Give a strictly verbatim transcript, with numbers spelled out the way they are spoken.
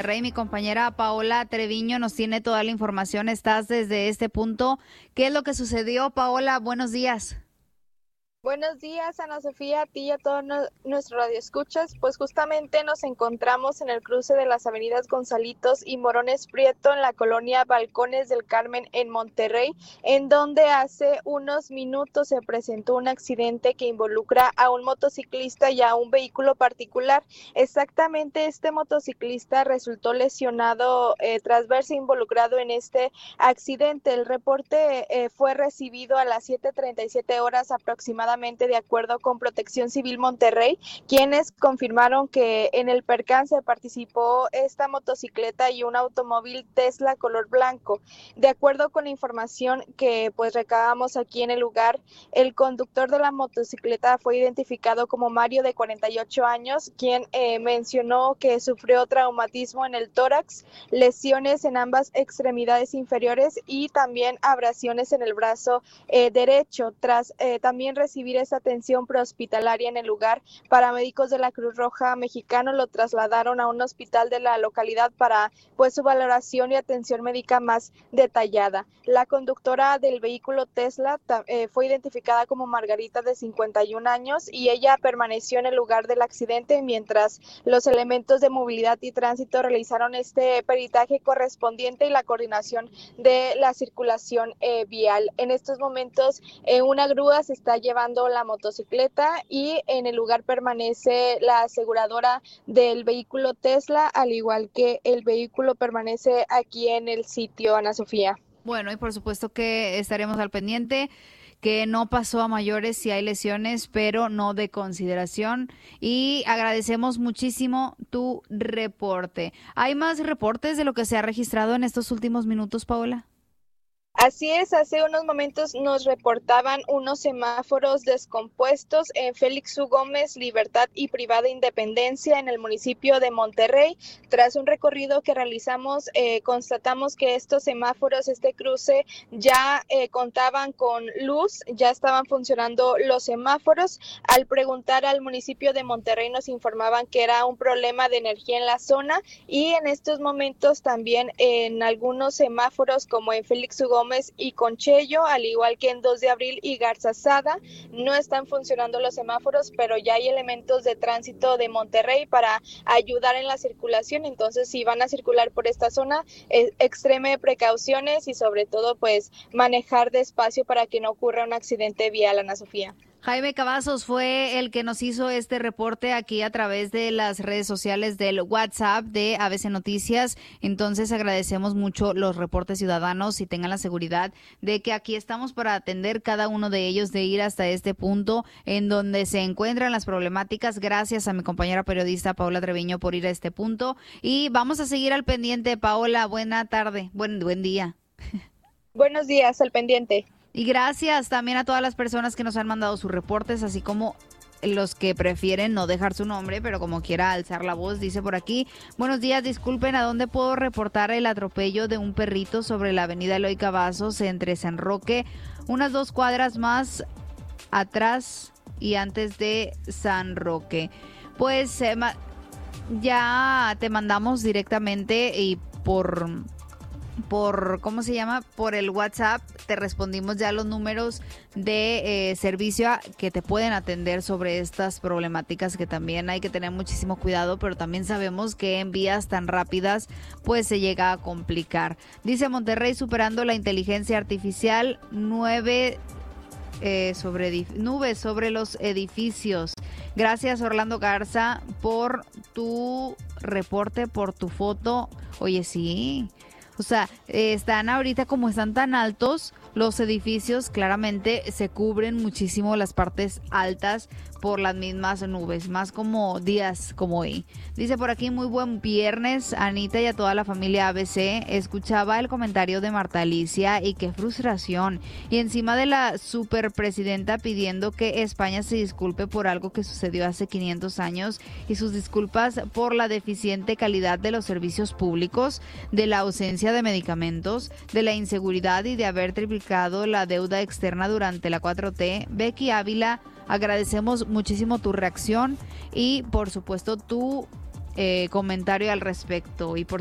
Monterrey. Mi compañera Paola Treviño nos tiene toda la información. Estás desde este punto. ¿Qué es lo que sucedió, Paola? Buenos días. Buenos días, Ana Sofía, a ti y a todos no, nuestros radioescuchas. Pues justamente nos encontramos en el cruce de las avenidas Gonzalitos y Morones Prieto en la colonia Balcones del Carmen en Monterrey, en donde hace unos minutos se presentó un accidente que involucra a un motociclista y a un vehículo particular. Exactamente, este motociclista resultó lesionado eh, tras verse involucrado en este accidente. El reporte eh, fue recibido a las siete treinta y siete horas aproximadamente, de acuerdo con Protección Civil Monterrey, quienes confirmaron que en el percance participó esta motocicleta y un automóvil Tesla color blanco. De acuerdo con la información que pues recabamos aquí en el lugar, el conductor de la motocicleta fue identificado como Mario, de cuarenta y ocho años, quien eh, mencionó que sufrió traumatismo en el tórax, lesiones en ambas extremidades inferiores y también abrasiones en el brazo eh, derecho. Tras eh, también recibir esa atención prehospitalaria en el lugar, paramédicos de la Cruz Roja Mexicana lo trasladaron a un hospital de la localidad para pues su valoración y atención médica más detallada. La conductora del vehículo Tesla eh, fue identificada como Margarita, de cincuenta y un años, y ella permaneció en el lugar del accidente mientras los elementos de movilidad y tránsito realizaron este peritaje correspondiente y la coordinación de la circulación eh, vial. En estos momentos eh, una grúa se está llevando la motocicleta y en el lugar permanece la aseguradora del vehículo Tesla, al igual que el vehículo permanece aquí en el sitio, Ana Sofía. Bueno, y por supuesto que estaremos al pendiente, que no pasó a mayores, si hay lesiones, pero no de consideración, y agradecemos muchísimo tu reporte. ¿Hay más reportes de lo que se ha registrado en estos últimos minutos, Paola? Así es, hace unos momentos nos reportaban unos semáforos descompuestos en Félix U. Gómez, Libertad y Privada Independencia en el municipio de Monterrey. Tras un recorrido que realizamos, eh, constatamos que estos semáforos, este cruce, ya eh, contaban con luz, ya estaban funcionando los semáforos. Al preguntar al municipio de Monterrey nos informaban que era un problema de energía en la zona, y en estos momentos también en algunos semáforos como en Félix U. Gómez y Conchello, al igual que en dos de abril y Garzazada, no están funcionando los semáforos, pero ya hay elementos de tránsito de Monterrey para ayudar en la circulación. Entonces, si van a circular por esta zona, eh, extreme precauciones y sobre todo pues manejar despacio para que no ocurra un accidente vial, Ana Sofía. Jaime Cavazos fue el que nos hizo este reporte aquí a través de las redes sociales del WhatsApp de A B C Noticias. Entonces agradecemos mucho los reportes ciudadanos y tengan la seguridad de que aquí estamos para atender cada uno de ellos, de ir hasta este punto en donde se encuentran las problemáticas. Gracias a mi compañera periodista Paola Treviño por ir a este punto, y vamos a seguir al pendiente. Paola, buena tarde, buen, buen día. Buenos días, al pendiente. Y gracias también a todas las personas que nos han mandado sus reportes, así como los que prefieren no dejar su nombre, pero como quiera alzar la voz. Dice por aquí: buenos días, disculpen, ¿a dónde puedo reportar el atropello de un perrito sobre la avenida Eloy Cavazos entre San Roque, unas dos cuadras más atrás y antes de San Roque? Pues eh, ya te mandamos directamente y por... por, ¿cómo se llama? Por el WhatsApp te respondimos ya los números de eh, servicio que te pueden atender sobre estas problemáticas, que también hay que tener muchísimo cuidado, pero también sabemos que en vías tan rápidas pues se llega a complicar. Dice Monterrey superando la inteligencia artificial, nueve eh, sobre edif- nubes sobre los edificios. Gracias, Orlando Garza, por tu reporte, por tu foto. Oye, sí. O sea, eh, están ahorita, como están tan altos los edificios, claramente se cubren muchísimo las partes altas por las mismas nubes, más como días como hoy. Dice por aquí: muy buen viernes, Anita y a toda la familia A B C. Escuchaba el comentario de Marta Alicia y qué frustración. Y encima de la superpresidenta pidiendo que España se disculpe por algo que sucedió hace quinientos años, y sus disculpas por la deficiente calidad de los servicios públicos, de la ausencia de medicamentos, de la inseguridad y de haber triplicado la deuda externa durante la cuatro T. Becky Ávila, agradecemos muchísimo tu reacción y por supuesto tu eh, comentario al respecto. Y por